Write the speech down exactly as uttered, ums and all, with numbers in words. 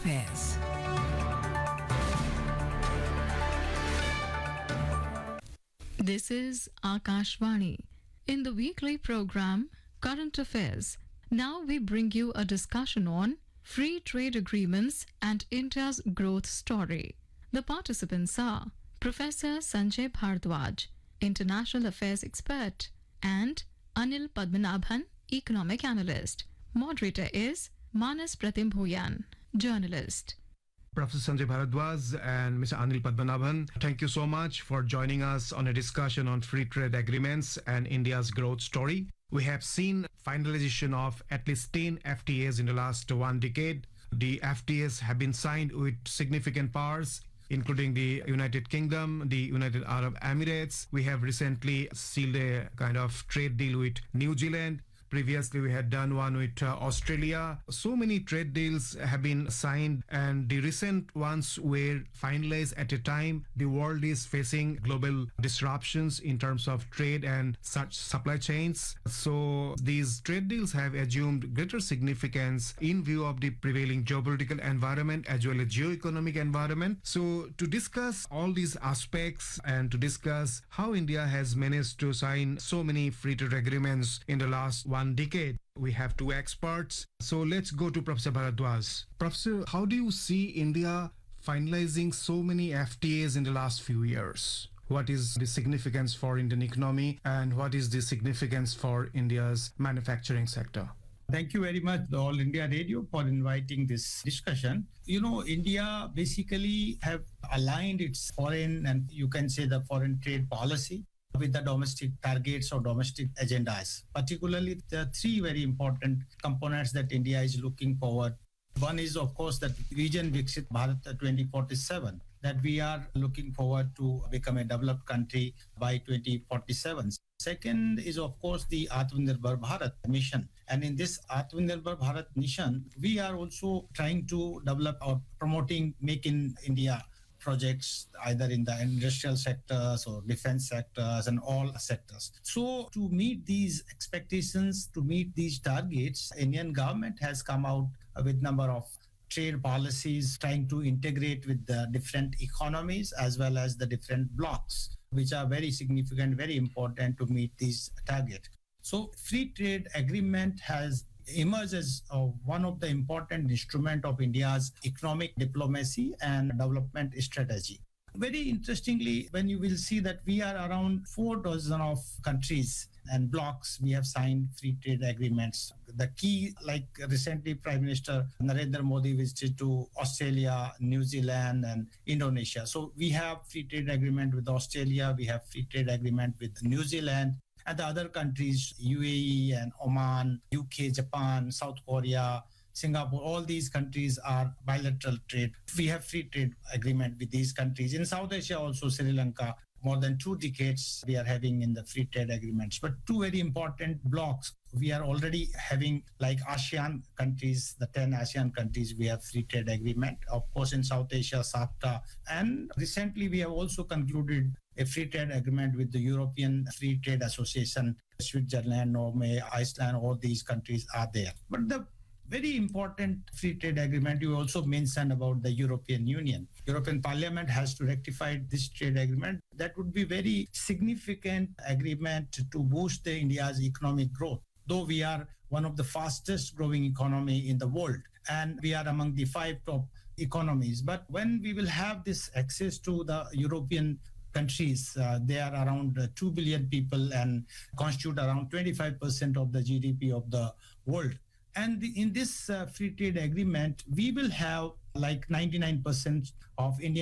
Affairs. This is Akashvani. In the weekly program Current Affairs, now we bring you a discussion on free trade agreements and India's growth story. The participants are Professor Sanjay Bhardwaj, International Affairs expert, and Anil Padmanabhan, Economic Analyst. Moderator is Manas Pratim Bhuyan, Journalist. Professor Sanjay Bharadwaj and Mister Anil Padmanabhan, thank you so much for joining us on a discussion on free trade agreements and India's growth story. We have seen finalization of at least ten F T As in the last one decade. The F T As have been signed with significant powers, including the United Kingdom, the United Arab Emirates. We have recently sealed a kind of trade deal with New Zealand. Previously, we had done one with uh, Australia. So many trade deals have been signed, and the recent ones were finalized at a time the world is facing global disruptions in terms of trade and such supply chains. So these trade deals have assumed greater significance in view of the prevailing geopolitical environment as well as geo-economic environment. So to discuss all these aspects and to discuss how India has managed to sign so many free trade agreements in the last one decade, we have two experts. So let's go to Professor Bharadwaj. Professor, how do you see India finalizing so many F T As in the last few years? What is the significance for Indian economy and what is the significance for India's manufacturing sector? Thank you very much, the All India Radio, for inviting this discussion. You know, India basically have aligned its foreign and you can say the foreign trade policy with the domestic targets or domestic agendas. Particularly, there are three very important components that India is looking forward. One is, of course, that Vision Viksit Bharat twenty forty-seven, that we are looking forward to become a developed country by twenty forty-seven. Second is, of course, the Atmanirbhar Bharat mission. And in this Atmanirbhar Bharat mission, we are also trying to develop or promoting Make in India projects either in the industrial sectors or defense sectors and all sectors. So to meet these expectations, to meet these targets, Indian government has come out with number of trade policies trying to integrate with the different economies as well as the different blocks, which are very significant, very important to meet these targets. So free trade agreement has emerged as uh, one of the important instruments of India's economic diplomacy and development strategy. Very interestingly, when you will see that we are around four dozen of countries and blocks, we have signed free trade agreements. The key, like recently Prime Minister Narendra Modi visited to Australia, New Zealand and Indonesia. So we have free trade agreement with Australia, we have free trade agreement with New Zealand, and the other countries, U A E and Oman, U K, Japan, South Korea, Singapore, all these countries are bilateral trade. We have free trade agreement with these countries. In South Asia also, Sri Lanka, more than two decades we are having in the free trade agreements. But two very important blocks we are already having, like ASEAN countries, the ten ASEAN countries, we have free trade agreement. Of course, in South Asia, SAFTA. And recently we have also concluded a free trade agreement with the European Free Trade Association, Switzerland, Norway, Iceland, all these countries are there. But the very important free trade agreement you also mentioned about the European Union. European Parliament has to rectify this trade agreement. That would be very significant agreement to boost the India's economic growth. Though we are one of the fastest growing economy in the world and we are among the five top economies. But when we will have this access to the European countries, uh, they are around uh, two billion people and constitute around twenty-five percent of the G D P of the world. And the, in this uh, free trade agreement, we will have like ninety-nine percent of Indian